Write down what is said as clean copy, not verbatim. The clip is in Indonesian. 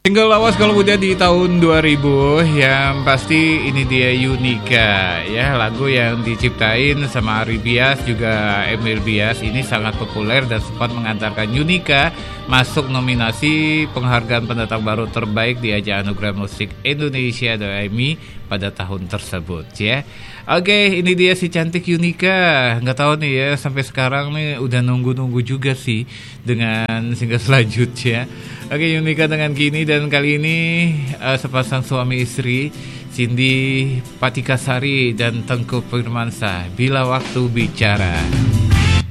Single lawas kalau udah di tahun 2000 yang pasti ini dia Yunika ya, lagu yang diciptain sama Ari Bias juga Emil Bias ini sangat populer dan sempat mengantarkan Yunika masuk nominasi penghargaan pendatang baru terbaik di ajang Anugerah Musik Indonesia atau AMI pada tahun tersebut ya. Oke, ini dia si cantik Yunika. Nggak tahu nih ya, sampai sekarang nih udah nunggu-nunggu juga sih dengan single selanjutnya. Oke, Yunika dengan Kini, dan kali ini sepasang suami istri Cindy Patikasari dan Tengku Firmansyah, Bila Waktu Bicara.